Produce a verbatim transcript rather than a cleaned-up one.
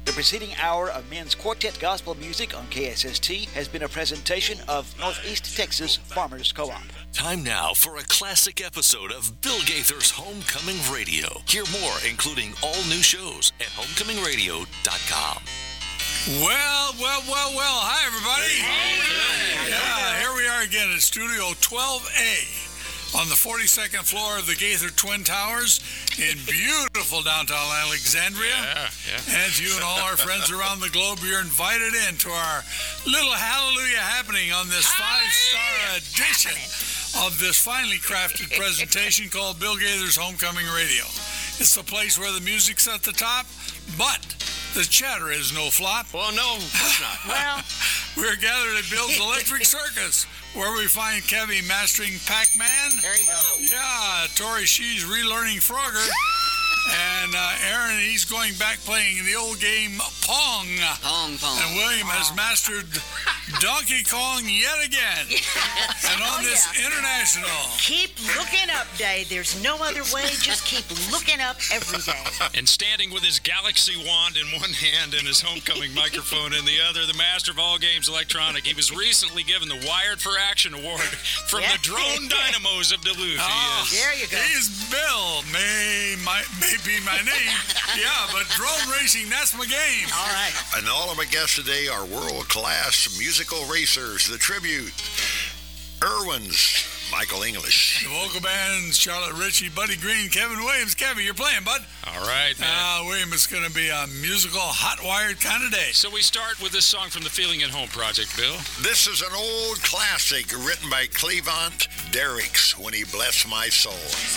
The preceding hour of men's quartet gospel music on K S S T has been a presentation of Northeast Texas Farmers Co-op. Time now for a classic episode of Bill Gaither's Homecoming Radio. Hear more, including all new shows at homecoming radio dot com. Well, well, well, well. Hi, everybody. Hey. Yeah, here we are again at Studio twelve A on the forty-second floor of the Gaither Twin Towers in beautiful downtown Alexandria. Yeah, yeah. And you and all our friends around the globe, you're invited in to our little hallelujah happening on this five-star edition of this finely crafted presentation called Bill Gaither's Homecoming Radio. It's the place where the music's at the top, but the chatter is no flop. Well, no, of course not. Well, we're gathered at Bill's Electric Circus, where we find Kevin mastering Pac-Man. There you go. Yeah, Tori, she's relearning Frogger. And uh, Aaron, he's going back playing the old game Pong. Pong, Pong. And William has mastered Donkey Kong yet again. And on Oh, this yeah. international. Keep looking up, Day. There's no other way. Just keep looking up every day. And standing with his Galaxy wand in one hand and his homecoming microphone in the other, the master of all games electronic. He was recently given the Wired for Action Award from Yeah. the Drone Dynamos of Duluth. Oh, He is. There you go. He's Bill. May, my, may be my name. Yeah, but drone racing, that's my game. All right. And all of my guests today are world-class musical racers. The Tribute, Irwin's Michael English. The vocal bands, Charlotte Ritchie, Buddy Green, Kevin Williams. Kevin, you're playing, bud. All right, man. Uh, William, it's going to be a musical, hot-wired kind of day. So we start with this song from the Feeling at Home project, Bill. This is an old classic written by Cleavant Derricks, When He Blessed My Soul.